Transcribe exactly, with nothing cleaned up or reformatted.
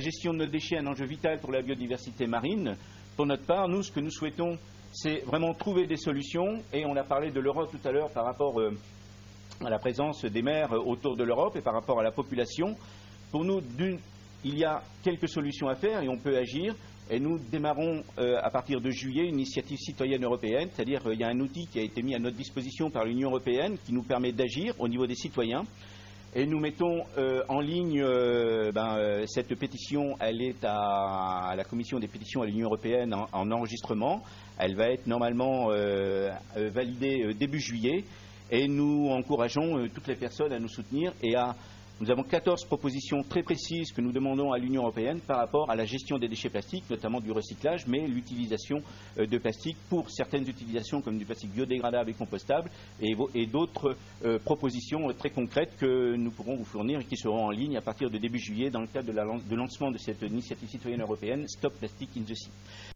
gestion de nos déchets est un enjeu vital pour la biodiversité marine. Pour notre part, nous, ce que nous souhaitons, c'est vraiment trouver des solutions. Et on a parlé de l'Europe tout à l'heure par rapport euh, à la présence des mers autour de l'Europe et par rapport à la population. Pour nous, d'une, il y a quelques solutions à faire et on peut agir. Et nous démarrons euh, à partir de juillet une initiative citoyenne européenne, c'est-à-dire qu'il euh, y a un outil qui a été mis à notre disposition par l'Union européenne qui nous permet d'agir au niveau des citoyens. Et nous mettons euh, en ligne euh, ben, euh, cette pétition, elle est à, à la commission des pétitions à l'Union européenne en, en enregistrement. Elle va être normalement euh, euh, validée euh, début juillet. Et nous encourageons euh, toutes les personnes à nous soutenir et à... Nous avons quatorze propositions très précises que nous demandons à l'Union européenne par rapport à la gestion des déchets plastiques, notamment du recyclage, mais l'utilisation de plastique pour certaines utilisations comme du plastique biodégradable et compostable et, et d'autres euh, propositions très concrètes que nous pourrons vous fournir et qui seront en ligne à partir de début juillet dans le cadre de, la, de lancement de cette initiative citoyenne européenne Stop Plastic in the Sea.